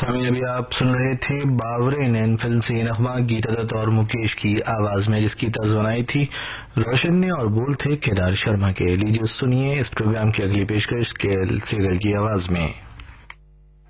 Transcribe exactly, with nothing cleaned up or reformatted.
सामने अभी आप सुन रहे थे बावरे नैन फिल्म से नगमा गीता दत्त और मुकेश की आवाज में, जिसकी तर्ज बनाई थी रोशन ने और बोल थे केदार शर्मा के। लीजिए सुनिए इस प्रोग्राम की अगली पेशकश के सिगर की आवाज में।